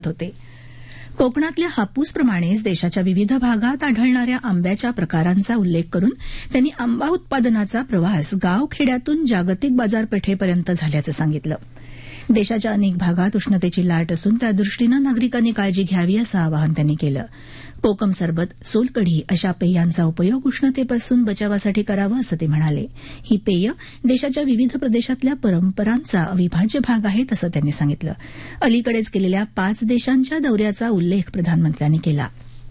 होते. कोकणातल्या हापूसप्रमाणेच देशाच्या विविध भागात आढळणाऱ्या आंब्याच्या प्रकारांचा उल्लेख करून त्यांनी आंबा उत्पादनाचा प्रवास गाव खेड्यातून जागतिक बाजारपेठेपर्यंत झाल्याचं सांगितलं. देशाच्या अनेक भागात उष्णतेची लाट असून त्यादृष्टीनं नागरिकांनी काळजी घ्यावी असं आवाहन त्यांनी केलं. कोकम सरबत, सोलकढी अशा पेयांचा उपयोग उष्णतेपासून बचावासाठी करावा असं ते म्हणाले. ही पेय देशाच्या विविध प्रदेशातल्या परंपरांचा अविभाज्य भाग आहेत असं त्यांनी सांगितलं. अलीकडेच केलेल्या 5 देशांच्या दौऱ्याचा उल्लेख प्रधानमंत्र्यांनी केला.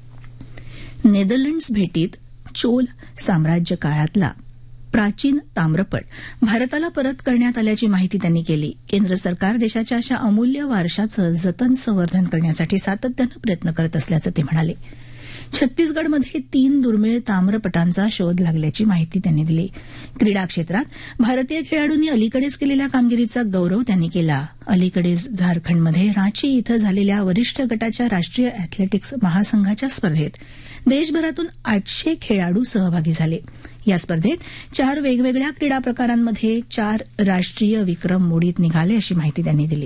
नेदरलँड्स भेटीत चोल साम्राज्य काळातला प्राचीन ताम्रपट भारताला परत करण्यात आल्याची माहिती त्यांनी केली. केंद्र सरकार देशाच्या अशा अमूल्य वारशाचं जतन संवर्धन करण्यासाठी सातत्यानं प्रयत्न करत असल्याचं ते म्हणाले. छत्तीसगडमध्ये 3 दुर्मिळ ताम्रपटांचा शोध लागल्याची माहिती त्यांनी दिली. क्रीडा क्षेत्रात भारतीय खेळाडूंनी अलीकडेच केलेल्या कामगिरीचा गौरव त्यांनी केला. अलीकडेच झारखंडमध्ये रांची इथं झालेल्या वरिष्ठ गटाच्या राष्ट्रीय अॅथलेटिक्स महासंघाच्या स्पर्धेत देशभरातून 800 खेळाडू सहभागी झाले. या स्पर्धेत 4 वेगवेगळ्या क्रीडा प्रकारांमध्ये 4 राष्ट्रीय विक्रम मोडीत निघाले अशी माहिती त्यांनी दिली.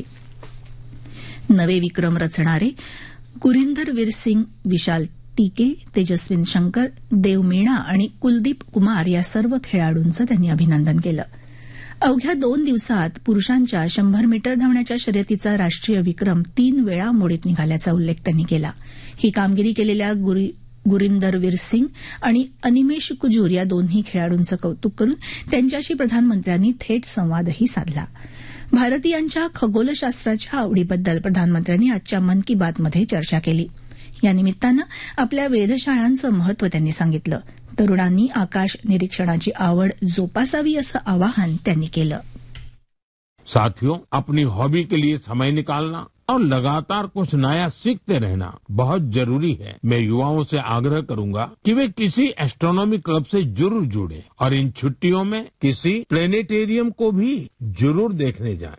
नवे विक्रम रचणारे गुरिंदरवीर सिंग, विशाल टीके, तेजस्विन शंकर, देव मीणा आणि कुलदीप कुमार या सर्व खेळाडूंचं त्यांनी अभिनंदन केलं. अवघ्या 2 दिवसात पुरुषांच्या 100 मीटर धावण्याच्या शर्यतीचा राष्ट्रीय विक्रम 3 वेळा मोडीत निघाल्याचा उल्लेख त्यांनी केला. ही कामगिरी केलेल्या गुरिंदरवीर सिंग आणि अनिमेश कुजूर या दोन्ही खेळाडूंचं कौतुक करून त्यांच्याशी प्रधानमंत्र्यांनी थेट संवादही साधला. भारतीयांच्या खगोलशास्त्राच्या आवडीबद्दल प्रधानमंत्र्यांनी आजच्या मन की बातमध्ये चर्चा केली. या निमित्तानं आपल्या वेधशाळांचं महत्त्व त्यांनी सांगितलं. तरुणांनी आकाश निरीक्षणाची आवड जोपासावी असं आवाहन त्यांनी केलं. साथियों, अपनी हॉबी के लिए समय निकालना और लगातार कुछ नया सीखते रहना बहुत जरूरी है. मैं युवाओं से आग्रह करूंगा कि वे किसी एस्ट्रोनॉमी क्लब से जरूर जुड़े और इन छुट्टियों में किसी प्लेनेटेरियम को भी जरूर देखने जाएं.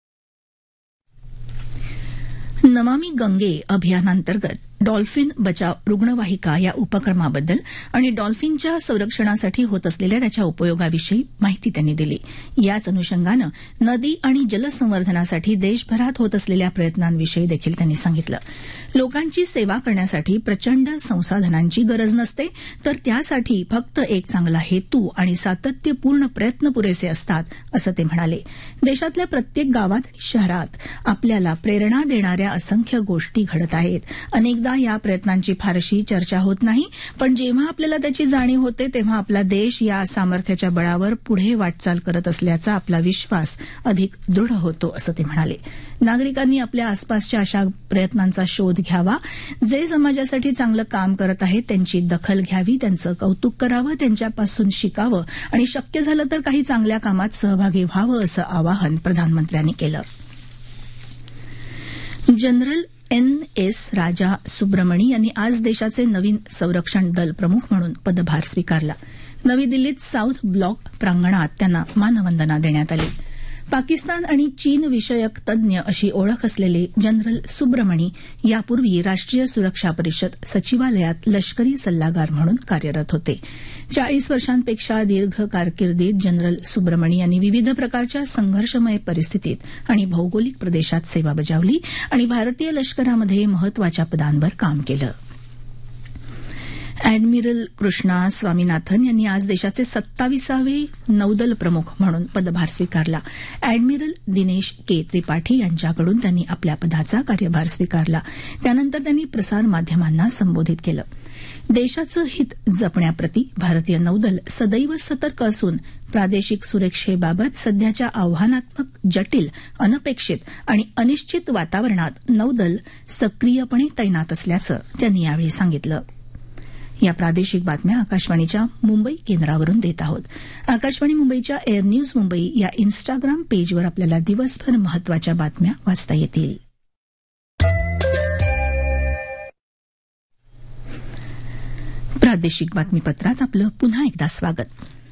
नमामि गंगे अभियानांतर्गत डॉल्फिन बचाव रुग्णवाहिका या उपक्रमाबद्दल आणि डॉल्फिनच्या संरक्षणासाठी होत असलेल्या त्याच्या उपयोगाविषयी माहिती त्यांनी दिली. याच अनुषंगानं नदी आणि जलसंवर्धनासाठी देशभरात होत असलेल्या प्रयत्नांविषयी देखील त्यांनी सांगितलं. लोकांची सेवा करण्यासाठी प्रचंड संसाधनांची गरज नसते, तर त्यासाठी फक्त एक चांगला हेतू आणि सातत्यपूर्ण प्रयत्न पुरेसे असतात असं ते म्हणाले. देशातल्या प्रत्येक गावात आणि शहरात आपल्याला प्रेरणा देणाऱ्या असंख्य गोष्टी घडत आहेत. अनेकदा या प्रयत्नांची फारशी चर्चा होत नाही, पण जेव्हा आपल्याला त्याची जाणीव होते तेव्हा आपला देश या सामर्थ्याच्या बळावर पुढे वाटचाल करत असल्याचा आपला विश्वास अधिक दृढ होतो असं ते म्हणाले. नागरिकांनी आपल्या आसपासच्या अशा प्रयत्नांचा शोध घ्यावा. जे समाजासाठी चांगलं काम करत आहेत त्यांची दखल घ्यावी, त्यांचं कौतुक करावं, त्यांच्यापासून शिकावं आणि शक्य झालं तर काही चांगल्या कामात सहभागी व्हावं असं आवाहन प्रधानमंत्र्यांनी केलं. जनरल NS राजा सुब्रमणी यांनी आज देशाचे नवीन संरक्षण दल प्रमुख म्हणून पदभार स्वीकारला. नवी दिल्लीत साऊथ ब्लॉक प्रांगणात त्यांना मानवंदना देण्यात आली. पाकिस्तान आणि चीन विषयक तज्ञ अशी ओळख असलेले जनरल सुब्रमणी यापूर्वी राष्ट्रीय सुरक्षा परिषद सचिवालयात लष्करी सल्लागार म्हणून कार्यरत होते. 40 वर्षांपेक्षा दीर्घ कारकिर्दीत जनरल सुब्रमणी यांनी विविध प्रकारच्या संघर्षमय परिस्थितीत आणि भौगोलिक प्रदेशात सेवा बजावली आणि भारतीय लष्करामध्ये महत्वाच्या पदांवर काम केलं. अॅडमिरल कृष्णा स्वामीनाथन यांनी आज देशाचे 27वे नौदल प्रमुख म्हणून पदभार स्वीकारला. अॅडमिरल दिनेश के त्रिपाठी यांच्याकडून त्यांनी आपल्या पदाचा कार्यभार स्वीकारला. त्यानंतर त्यांनी प्रसारमाध्यमांना संबोधित केलं. देशाचं हित जपण्याप्रती भारतीय नौदल सदैव सतर्क असून प्रादेशिक सुरक्षेबाबत सध्याच्या आव्हानात्मक, जटिल, अनपेक्षित आणि अनिश्चित वातावरणात नौदल सक्रियपणे तैनात असल्याचं त्यांनी यावेळी सांगितलं. या प्रादेशिक बातम्या आकाशवाणीच्या मुंबई केंद्रावरून देत आहोत. आकाशवाणी मुंबईच्या एअर न्यूज मुंबई या इन्स्टाग्राम पेजवर आपल्याला दिवसभर महत्वाच्या बातम्या वाचता येतील. प्रादेशिक बातमीपत्रात आपलं पुन्हा एकदा स्वागत.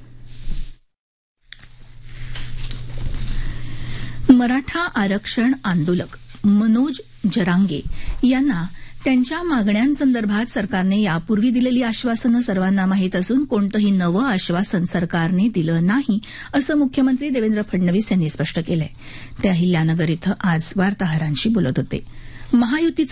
मराठा आरक्षण आंदोलक मनोज जरांगे यांना त्यांच्या मागण्यांसंदर्भात सरकारने यापूर्वी दिलेली आश्वासनं सर्वांना माहीत असून कोणतंही नवं आश्वासन सरकारने दिलं नाही असं मुख्यमंत्री देवेंद्र फडणवीस यांनी स्पष्ट केलंय. ते अहिल्यानगर इथं आज वार्ताहरांशी बोलत होते. महायुतीचे